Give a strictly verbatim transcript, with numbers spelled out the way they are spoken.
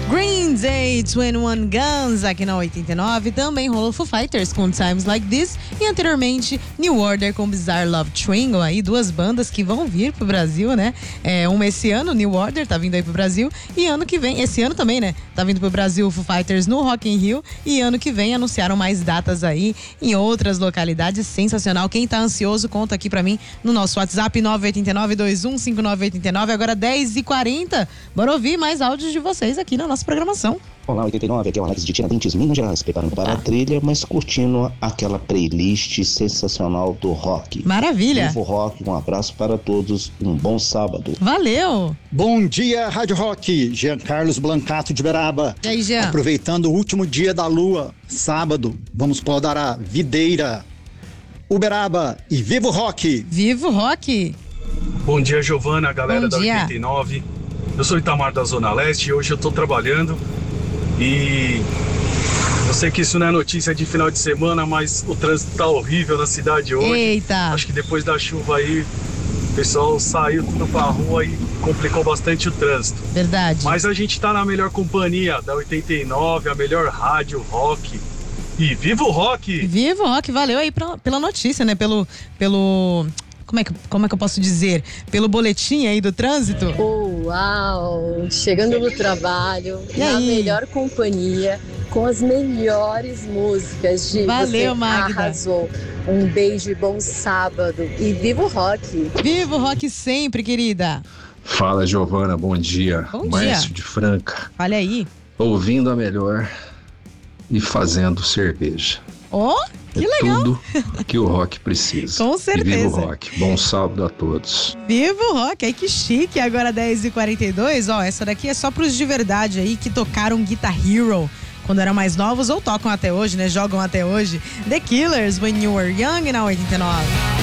Green Day, vinte e um Guns aqui na oitenta e nove. Também rolou Foo Fighters com Times Like This. E anteriormente, New Order com Bizarre Love Triangle. Aí duas bandas que vão vir pro Brasil, né? É, uma esse ano, New Order, tá vindo aí pro Brasil. E ano que vem, esse ano também, né? Tá vindo pro Brasil Foo Fighters no Rock in Rio. E ano que vem anunciaram mais datas aí em outras localidades. Sensacional. Quem tá ansioso, conta aqui pra mim no nosso WhatsApp nove oito nove, dois um cinco nove oito nove. Agora dez e quarenta. Bora ouvir mais áudios de vocês aqui na nossa programação. Olá, oitenta e nove, aqui é o Alex de Tiradentes, Minas Gerais, preparando para a trilha, mas curtindo aquela playlist sensacional do rock. Maravilha! Vivo Rock, um abraço para todos, um bom sábado. Valeu! Bom dia, Rádio Rock, Jean Carlos Blancato de Beraba. E aí, Jean? Aproveitando o último dia da lua, sábado, vamos podar a videira. Uberaba e Vivo Rock! Vivo Rock! Bom dia, Giovana, galera Bom da dia. oitenta e nove. Eu sou Itamar da Zona Leste e hoje eu tô trabalhando e eu sei que isso não é notícia de final de semana, mas o trânsito tá horrível na cidade hoje. Eita! Acho que depois da chuva aí, o pessoal saiu tudo pra rua e complicou bastante o trânsito. Verdade. Mas a gente tá na melhor companhia da oitenta e nove, a melhor rádio rock. E viva o rock! Vivo Rock, valeu aí pra, pela notícia, né? Pelo... pelo... Como é, que, como é que eu posso dizer? Pelo boletim aí do trânsito? Oh, uau! Chegando no trabalho, E na aí? melhor companhia, com as melhores músicas de Valeu, Você Magda. Arrasou. Um beijo e bom sábado. E viva o rock! Vivo Rock sempre, querida. Fala, Giovana, bom dia. Bom Márcio dia. de Franca, Olha aí. ouvindo a melhor e fazendo cerveja. Ó, oh, que é legal. Tudo que o rock precisa. Com E viva certeza. o rock. Bom sábado a todos. Vivo Rock, aí que chique. Agora dez e quarenta e dois, ó, essa daqui é só pros de verdade aí que tocaram Guitar Hero quando eram mais novos ou tocam até hoje, né? Jogam até hoje. The Killers, When You Were Young, na oitenta e nove.